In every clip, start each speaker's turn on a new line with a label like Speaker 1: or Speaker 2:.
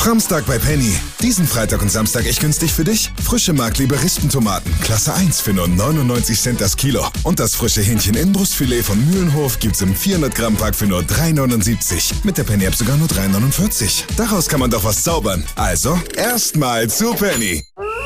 Speaker 1: Samstag bei Penny. Diesen Freitag und Samstag echt günstig für dich. Frische Markliebe Rispentomaten, Klasse 1 für nur 99 Cent das Kilo. Und das frische Hähnchen-Inbrustfilet von Mühlenhof gibt's im 400-Gramm-Pack für nur 3,79. Mit der Penny-App sogar nur 3,49. Daraus kann man doch was zaubern. Also, erstmal zu Penny.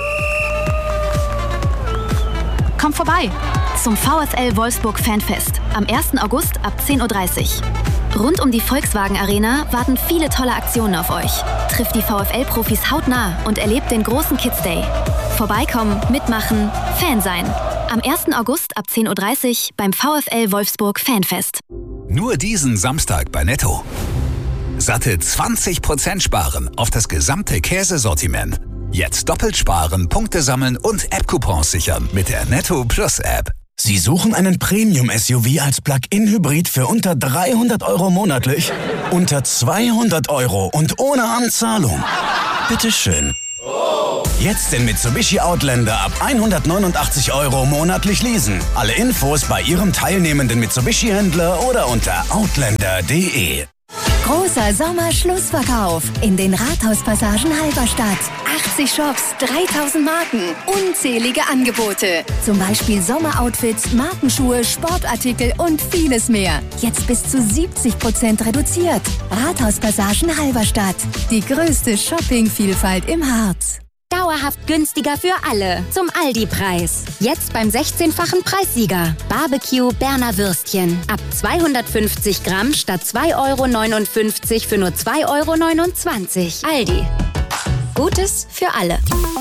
Speaker 2: Kommt vorbei zum VfL Wolfsburg Fanfest am 1. August ab 10.30 Uhr. Rund um die Volkswagen Arena warten viele tolle Aktionen auf euch. Trifft die VfL-Profis hautnah und erlebt den großen Kids Day. Vorbeikommen, mitmachen, Fan sein. Am 1. August ab 10.30 Uhr beim VfL Wolfsburg Fanfest.
Speaker 3: Nur diesen Samstag bei Netto. Satte 20% sparen auf das gesamte Käsesortiment. Jetzt doppelt sparen, Punkte sammeln und App-Coupons sichern mit der Netto Plus App.
Speaker 4: Sie suchen einen Premium-SUV als Plug-in-Hybrid für unter 300 € monatlich? Unter 200 € und ohne Anzahlung? Bitteschön. Jetzt den Mitsubishi Outlander ab 189 € monatlich leasen. Alle Infos bei Ihrem teilnehmenden Mitsubishi-Händler oder unter outlander.de.
Speaker 5: Großer Sommer-Schlussverkauf in den Rathauspassagen Halberstadt. 80 Shops, 3000 Marken, unzählige Angebote. Zum Beispiel Sommeroutfits, Markenschuhe, Sportartikel und vieles mehr. Jetzt bis zu 70% reduziert. Rathauspassagen Halberstadt. Die größte Shoppingvielfalt im Harz.
Speaker 6: Dauerhaft günstiger für alle. Zum Aldi-Preis. Jetzt beim 16-fachen Preissieger. Barbecue Berner Würstchen. Ab 250 Gramm statt 2,59 € für nur 2,29 €. Aldi. Gutes für alle.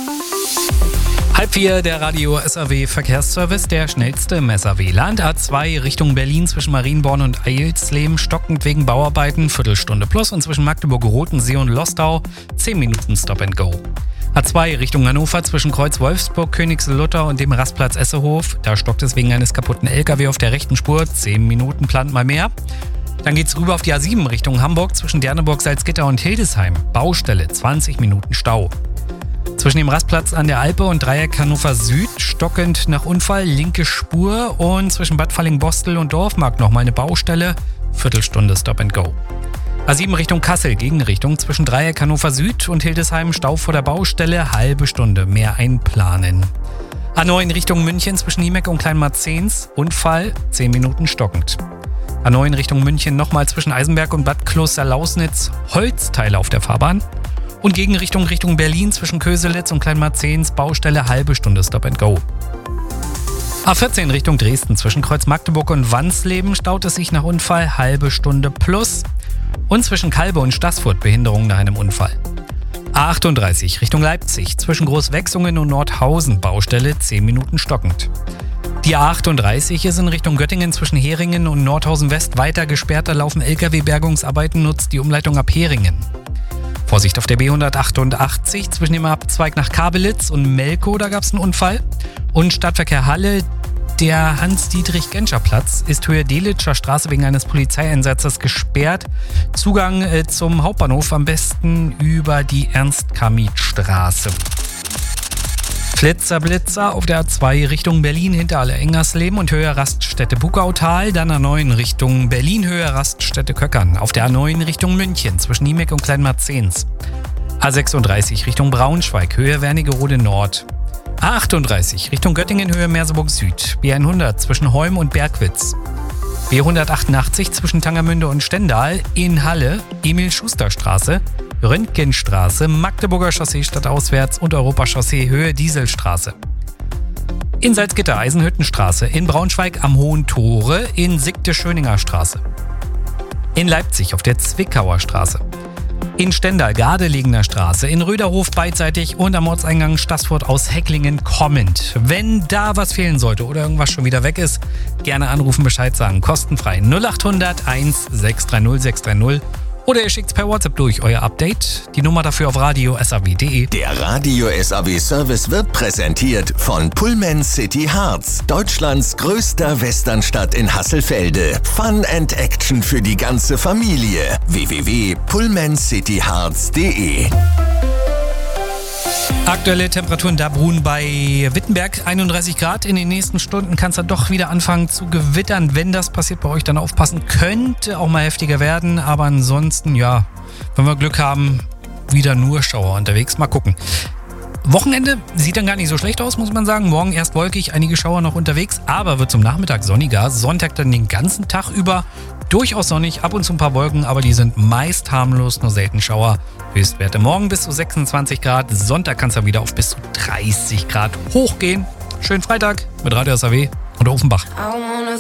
Speaker 7: 3:30, der Radio SAW Verkehrsservice, der schnellste im SAW-Land. A2 Richtung Berlin zwischen Marienborn und Eilsleben stockend wegen Bauarbeiten, Viertelstunde plus. Und zwischen Magdeburg-Rotensee und Lostau 10 Minuten Stop and Go. A2 Richtung Hannover zwischen Kreuz Wolfsburg, Königslutter und dem Rastplatz Essehof. Da stockt es wegen eines kaputten LKW auf der rechten Spur. 10 Minuten plant mal mehr. Dann geht's rüber auf die A7 Richtung Hamburg zwischen Derneburg, Salzgitter und Hildesheim. Baustelle, 20 Minuten Stau. Zwischen dem Rastplatz an der Alpe und Dreieck Hannover Süd stockend nach Unfall, linke Spur. Und zwischen Bad Falling-Bostel und Dorfmarkt nochmal eine Baustelle. Viertelstunde Stop and Go. A7 Richtung Kassel, Gegenrichtung zwischen Dreieck Hannover Süd und Hildesheim, Stau vor der Baustelle, halbe Stunde mehr einplanen. A9 Richtung München zwischen Niemeck und Kleinmarzens, Unfall, 10 Minuten stockend. A9 Richtung München nochmal zwischen Eisenberg und Bad Kloster-Lausnitz, Holzteile auf der Fahrbahn. Und Gegenrichtung Richtung Berlin zwischen Köselitz und Kleinmarzens, Baustelle, halbe Stunde Stop and Go. A14 Richtung Dresden zwischen Kreuz Magdeburg und Wansleben staut es sich nach Unfall, halbe Stunde plus. Und zwischen Kalbe und Staßfurt Behinderung nach einem Unfall. A38 Richtung Leipzig zwischen Großwechsungen und Nordhausen, Baustelle, 10 Minuten stockend. Die A38 ist in Richtung Göttingen zwischen Heringen und Nordhausen West weiter gesperrt, da laufen LKW-Bergungsarbeiten, nutzt die Umleitung ab Heringen. Vorsicht auf der B188 zwischen dem Abzweig nach Kabelitz und Melkow, da gab es einen Unfall. Und Stadtverkehr Halle, der Hans-Dietrich-Genscher-Platz ist Höhe Delitscher Straße wegen eines Polizeieinsatzes gesperrt. Zugang zum Hauptbahnhof am besten über die Ernst-Kamit-Straße. Flitzer-Blitzer auf der A2 Richtung Berlin hinter Alle-Engersleben und Höhe Raststätte Bugautal. Dann A9 Richtung Berlin, Höhe Raststätte Köckern. Auf der A9 Richtung München zwischen Niemeck und Kleinmarzens. A36 Richtung Braunschweig, Höhe Wernigerode Nord. A38 Richtung Göttingen, Höhe Merseburg Süd. B100 zwischen Holm und Bergwitz. B188 zwischen Tangermünde und Stendal. In Halle, Emil-Schuster-Straße, Röntgenstraße, Magdeburger Chaussee stadtauswärts und Europachaussee Höhe Dieselstraße. In Salzgitter Eisenhüttenstraße, in Braunschweig am Hohen Tore, in Sickte Schöninger Straße. In Leipzig auf der Zwickauer Straße. In Stendal Gardelegener Straße, in Röderhof beidseitig und am Ortseingang Staßfurt aus Hecklingen kommend. Wenn da was fehlen sollte oder irgendwas schon wieder weg ist, gerne anrufen, Bescheid sagen. Kostenfrei 0800 1630 630 oder ihr schickt's per WhatsApp durch, euer Update. Die Nummer dafür auf radio.saw.de.
Speaker 8: Der Radio SAW Service wird präsentiert von Pullman City Harz, Deutschlands größter Westernstadt in Hasselfelde. Fun and Action für die ganze Familie. www.pullmancityharz.de.
Speaker 7: Aktuelle Temperaturen Dabruhn bei Wittenberg, 31 Grad. In den nächsten Stunden kann es dann doch wieder anfangen zu gewittern. Wenn das passiert, bei euch dann aufpassen. Könnte auch mal heftiger werden, aber ansonsten, ja, wenn wir Glück haben, wieder nur Schauer unterwegs. Mal gucken. Wochenende sieht dann gar nicht so schlecht aus, muss man sagen. Morgen erst wolkig, einige Schauer noch unterwegs, aber wird zum Nachmittag sonniger. Sonntag dann den ganzen Tag über durchaus sonnig, ab und zu ein paar Wolken, aber die sind meist harmlos, nur selten Schauer. Höchstwerte morgen bis zu 26 Grad. Sonntag kann es dann wieder auf bis zu 30 Grad hochgehen. Schönen Freitag mit Radio SAW und Offenbach.